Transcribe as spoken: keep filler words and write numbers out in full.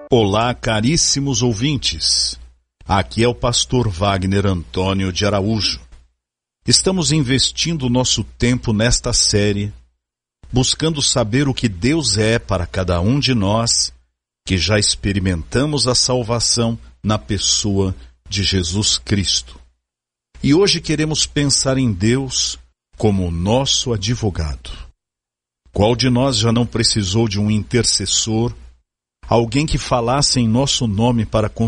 Olá, caríssimos ouvintes. Aqui é o pastor Wagner Antônio de Araújo. Estamos investindo nosso tempo nesta série, buscando saber o que Deus é para cada um de nós, que já experimentamos a salvação na pessoa de Jesus Cristo. E hoje queremos pensar em Deus como o nosso advogado. Qual de nós já não precisou de um intercessor, alguém que falasse em nosso nome para